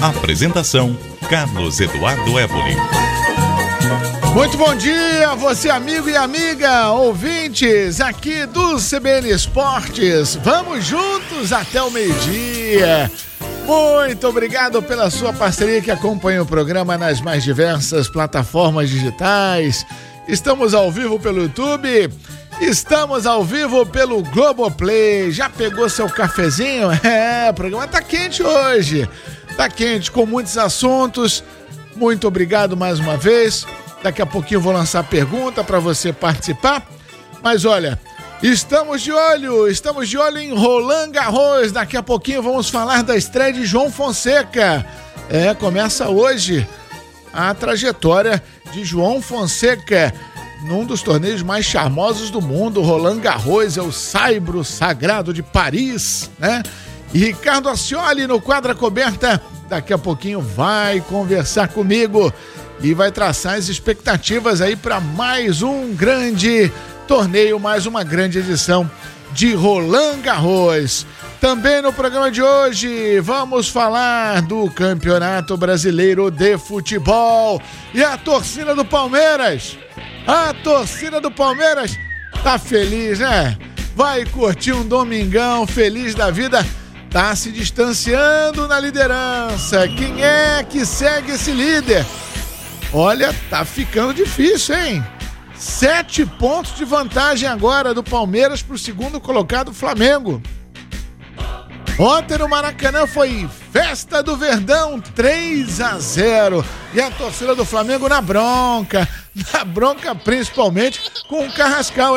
Apresentação: Carlos Eduardo Évoli. Muito bom dia, você amigo e amiga, ouvintes aqui do CBN Esportes. Vamos juntos até o meio-dia. Muito obrigado pela sua parceria que acompanha o programa nas mais diversas plataformas digitais. Estamos ao vivo pelo YouTube, estamos ao vivo pelo Globoplay. Já pegou seu cafezinho? O programa tá quente hoje. Tá quente, com muitos assuntos. Muito obrigado mais uma vez. Daqui a pouquinho eu vou lançar pergunta para você participar. Mas olha, estamos de olho em Roland Garros. Daqui a pouquinho vamos falar da estreia de João Fonseca. Começa hoje a trajetória de João Fonseca num dos torneios mais charmosos do mundo. Roland Garros é o saibro sagrado de Paris, né? E Ricardo Ascioli no Quadra Coberta daqui a pouquinho vai conversar comigo e vai traçar as expectativas aí para mais um grande torneio, mais uma grande edição de Roland Garros. Também no programa de hoje vamos falar do Campeonato Brasileiro de Futebol e a torcida do Palmeiras. A torcida do Palmeiras tá feliz, né? Vai curtir um domingão feliz da vida. Tá se distanciando na liderança. Quem é que segue esse líder? Olha, tá ficando difícil, hein? 7 pontos de vantagem agora do Palmeiras pro segundo colocado Flamengo. Ontem no Maracanã foi festa do Verdão, 3-0. E a torcida do Flamengo na bronca principalmente com o Carrascal.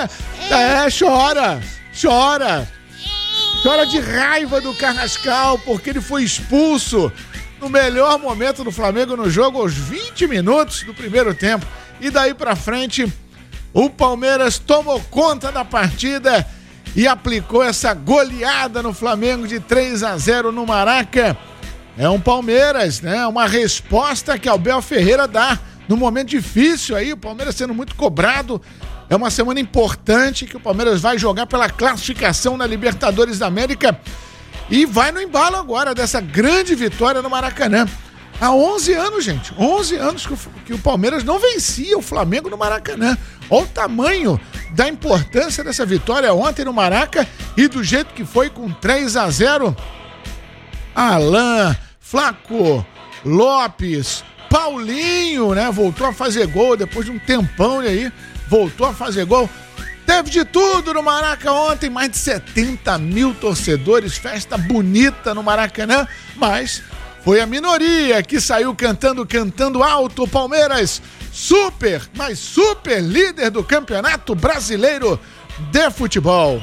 Chora de raiva do Carrascal, porque ele foi expulso no melhor momento do Flamengo no jogo, aos 20 minutos do primeiro tempo. E daí pra frente, o Palmeiras tomou conta da partida e aplicou essa goleada no Flamengo de 3-0 no Maraca. É um Palmeiras, né? Uma resposta que Abel Ferreira dá num momento difícil aí, o Palmeiras sendo muito cobrado. É uma semana importante que o Palmeiras vai jogar pela classificação na Libertadores da América e vai no embalo agora dessa grande vitória no Maracanã. Há 11 anos, gente, 11 anos que o Palmeiras não vencia o Flamengo no Maracanã. Olha o tamanho da importância dessa vitória ontem no Maraca e do jeito que foi com 3-0. Alain, Flaco, Lopes, Paulinho, né? Voltou a fazer gol depois de um tempão aí. Voltou a fazer gol. Teve de tudo no Maraca ontem, mais de 70 mil torcedores, festa bonita no Maracanã, mas foi a minoria que saiu cantando alto. O Palmeiras, super líder do Campeonato Brasileiro de Futebol.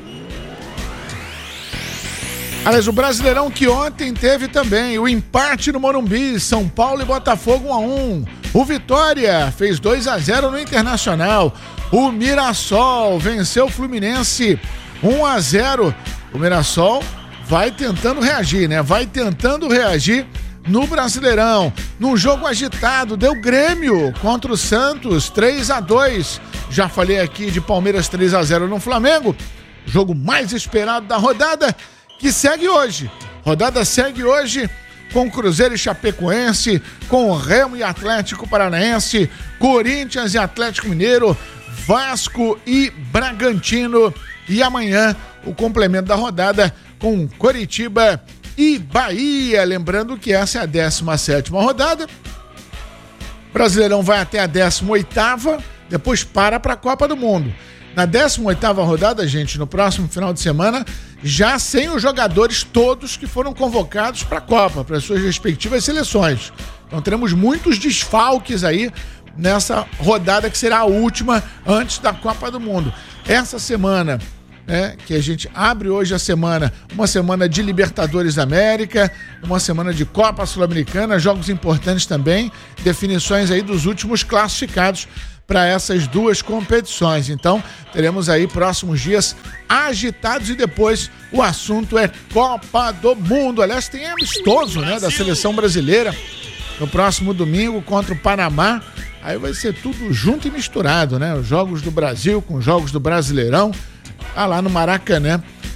Aliás, o Brasileirão que ontem teve também o empate no Morumbi, São Paulo e Botafogo 1-1. O Vitória fez 2-0 no Internacional. O Mirassol venceu o Fluminense 1-0. O Mirassol vai tentando reagir, né? Vai tentando reagir no Brasileirão. Num jogo agitado, deu Grêmio contra o Santos 3-2. Já falei aqui de Palmeiras 3-0 no Flamengo. Jogo mais esperado da rodada, que segue hoje. Rodada segue hoje com Cruzeiro e Chapecoense, com Remo e Atlético Paranaense, Corinthians e Atlético Mineiro, Vasco e Bragantino. E amanhã o complemento da rodada com Coritiba e Bahia. Lembrando que essa é a 17ª rodada. Brasileirão vai até a 18ª, depois para a Copa do Mundo. Na 18ª rodada, gente, no próximo final de semana, já sem os jogadores todos que foram convocados para a Copa, para as suas respectivas seleções. Então teremos muitos desfalques aí nessa rodada que será a última antes da Copa do Mundo. Essa semana, né, que a gente abre hoje a semana, uma semana de Libertadores da América, uma semana de Copa Sul-Americana, jogos importantes também, definições aí dos últimos classificados para essas duas competições. Então, teremos aí próximos dias agitados e depois o assunto é Copa do Mundo. Aliás, tem amistoso, né, da seleção brasileira no próximo domingo contra o Panamá. Aí vai ser tudo junto e misturado, né? Os jogos do Brasil com os jogos do Brasileirão, lá no Maracanã.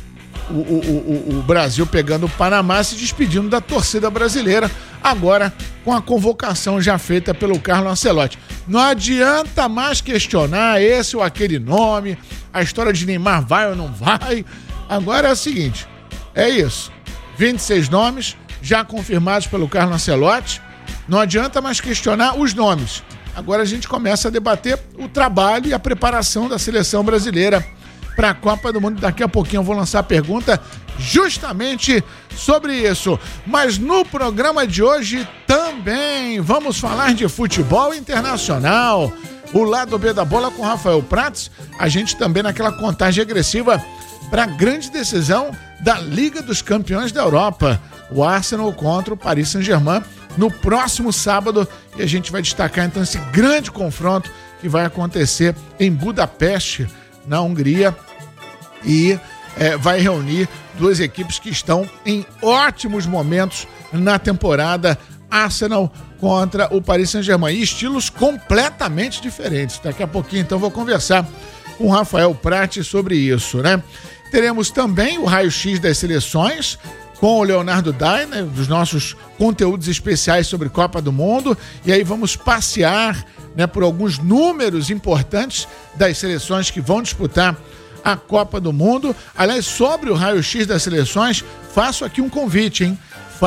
o Brasil pegando o Panamá, se despedindo da torcida brasileira, agora com a convocação já feita pelo Carlo Ancelotti. Não adianta mais questionar esse ou aquele nome, a história de Neymar vai ou não vai. Agora é o seguinte, é isso, 26 nomes já confirmados pelo Carlo Ancelotti, não adianta mais questionar os nomes. Agora a gente começa a debater o trabalho e a preparação da seleção brasileira para a Copa do Mundo. Daqui a pouquinho eu vou lançar a pergunta justamente sobre isso. Mas no programa de hoje também vamos falar de futebol internacional. O lado B da bola com Rafael Prats. A gente também naquela contagem regressiva para a grande decisão da Liga dos Campeões da Europa. O Arsenal contra o Paris Saint-Germain no próximo sábado. E a gente vai destacar então esse grande confronto que vai acontecer em Budapeste, na Hungria, e vai reunir duas equipes que estão em ótimos momentos na temporada, Arsenal contra o Paris Saint-Germain, e estilos completamente diferentes. Daqui a pouquinho então vou conversar com o Rafael Prats sobre isso, né? Teremos também o raio-x das seleções com o Leonardo Dai, né, dos nossos conteúdos especiais sobre Copa do Mundo, e aí vamos passear, né, por alguns números importantes das seleções que vão disputar a Copa do Mundo. Aliás, sobre o raio-x das seleções, faço aqui um convite, hein?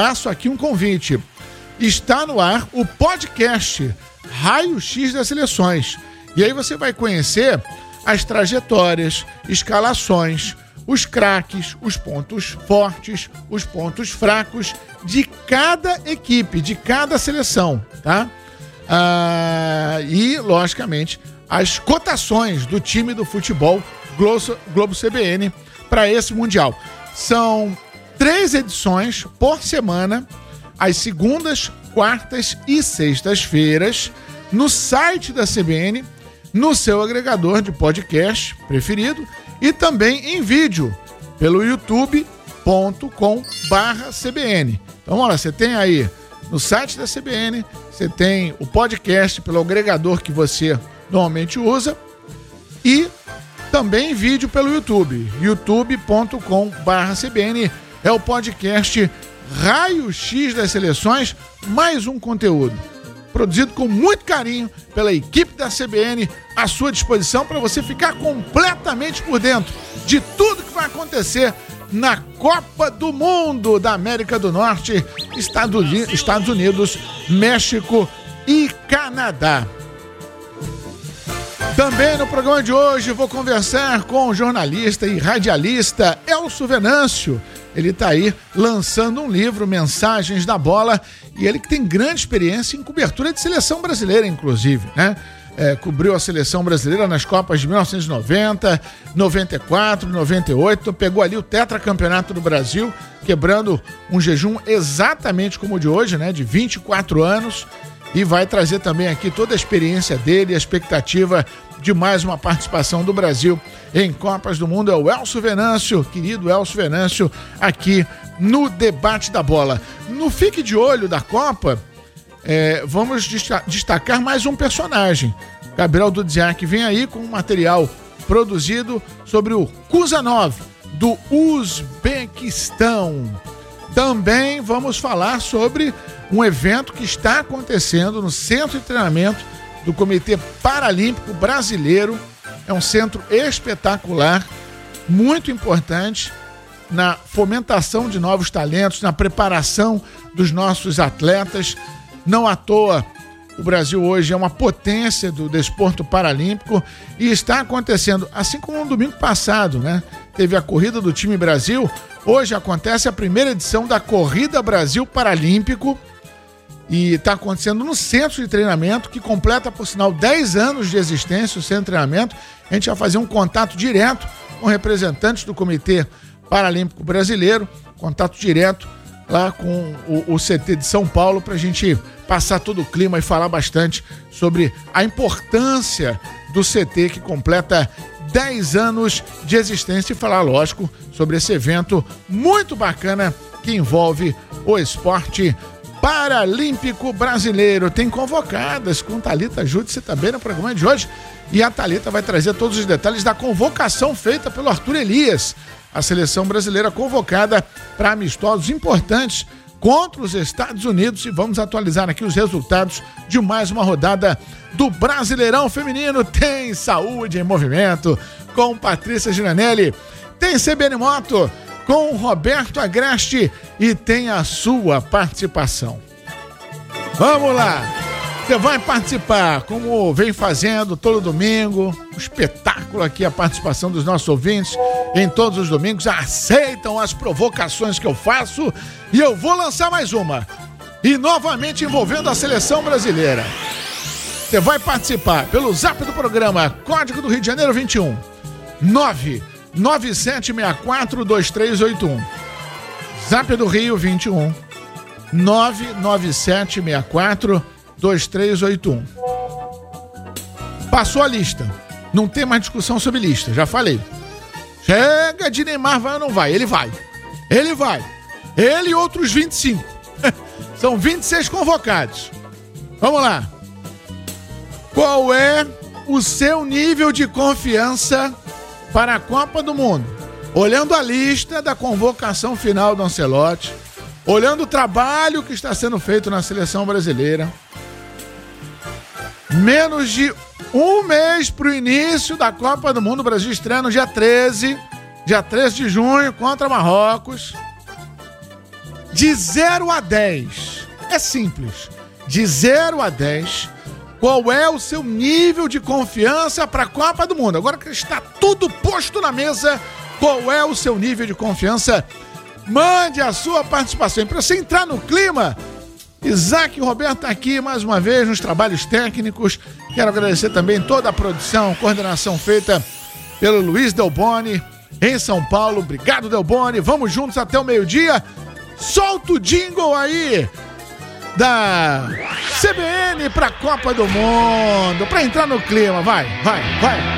Está no ar o podcast Raio-X das Seleções. E aí você vai conhecer as trajetórias, escalações, os craques, os pontos fortes, os pontos fracos de cada equipe, de cada seleção, tá? E, logicamente, as cotações do time do futebol Globo CBN para esse Mundial. São 3 edições por semana, às segundas, quartas e sextas-feiras, no site da CBN, no seu agregador de podcast preferido e também em vídeo pelo youtube.com/CBN. Então, olha, você tem aí no site da CBN, você tem o podcast pelo agregador que você normalmente usa e também vídeo pelo YouTube, youtube.com/CBN. É o podcast Raio-X das Seleções, mais um conteúdo produzido com muito carinho pela equipe da CBN, à sua disposição para você ficar completamente por dentro de tudo que vai acontecer na Copa do Mundo da América do Norte, Estados Unidos, México e Canadá. Também no programa de hoje vou conversar com o jornalista e radialista Elcio Venâncio. Ele está aí lançando um livro, Mensagens da Bola, e ele que tem grande experiência em cobertura de seleção brasileira, inclusive, né? Cobriu a seleção brasileira nas Copas de 1990, 94, 98, pegou ali o tetracampeonato do Brasil, quebrando um jejum exatamente como o de hoje, né? De 24 anos, e vai trazer também aqui toda a experiência dele, a expectativa de mais uma participação do Brasil em Copas do Mundo. É o Elcio Venâncio, querido Elcio Venâncio, aqui no Debate da Bola. No Fique de Olho da Copa, vamos destacar mais um personagem. Gabriel Dudziak vem aí com um material produzido sobre o Kuzanov, do Uzbequistão. Também vamos falar sobre um evento que está acontecendo no Centro de Treinamento do Comitê Paralímpico Brasileiro. É um centro espetacular, muito importante na fomentação de novos talentos, na preparação dos nossos atletas. Não à toa, o Brasil hoje é uma potência do desporto paralímpico e está acontecendo, assim como no domingo passado, né? Teve a Corrida do Time Brasil, hoje acontece a primeira edição da Corrida Brasil Paralímpico e está acontecendo no Centro de Treinamento, que completa, por sinal, 10 anos de existência, o Centro de Treinamento. A gente vai fazer um contato direto com representantes do Comitê Paralímpico Brasileiro, contato direto lá com o CT de São Paulo, para a gente passar todo o clima e falar bastante sobre a importância do CT, que completa 10 anos de existência, e falar, lógico, sobre esse evento muito bacana que envolve o esporte Paralímpico Brasileiro. Tem convocadas com Thalita Júdice também no programa de hoje. E a Thalita vai trazer todos os detalhes da convocação feita pelo Arthur Elias. A seleção brasileira convocada para amistosos importantes contra os Estados Unidos. E vamos atualizar aqui os resultados de mais uma rodada do Brasileirão Feminino. Tem Saúde em Movimento com Patrícia Giranelli. Tem CBN Moto com Roberto Agreste e tem a sua participação. Vamos lá! Você vai participar, como vem fazendo todo domingo, um espetáculo aqui a participação dos nossos ouvintes em todos os domingos, aceitam as provocações que eu faço e eu vou lançar mais uma, e novamente envolvendo a seleção brasileira. Você vai participar pelo zap do programa, código do Rio de Janeiro 21, 997642381. Zap do Rio 21, 997642381. Passou a lista. Não tem mais discussão sobre lista, já falei. Chega de Neymar, vai ou não vai? Ele vai. Ele vai. Ele e outros 25. São 26 convocados. Vamos lá. Qual é o seu nível de confiança para a Copa do Mundo? Olhando a lista da convocação final do Ancelotti, olhando o trabalho que está sendo feito na seleção brasileira, menos de um mês para o início da Copa do Mundo, o Brasil estreia no dia 13 de junho contra Marrocos. De 0 a 10, é simples, de 0 a 10, qual é o seu nível de confiança para a Copa do Mundo? Agora que está tudo posto na mesa, qual é o seu nível de confiança? Mande a sua participação. Para você entrar no clima, Isaac e Roberto tá aqui mais uma vez nos trabalhos técnicos. Quero agradecer também toda a produção, coordenação feita pelo Luiz Delboni em São Paulo. Obrigado, Delboni. Vamos juntos até o meio-dia. Solta o jingle aí da CBN pra Copa do Mundo, pra entrar no clima. Vai.